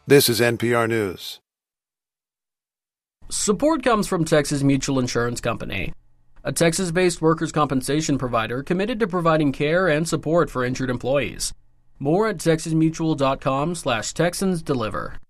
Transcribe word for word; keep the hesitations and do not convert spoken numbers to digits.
This is N P R News. Support comes from Texas Mutual Insurance Company, a Texas-based workers' compensation provider committed to providing care and support for injured employees. More at texas mutual dot com slash Texans Deliver.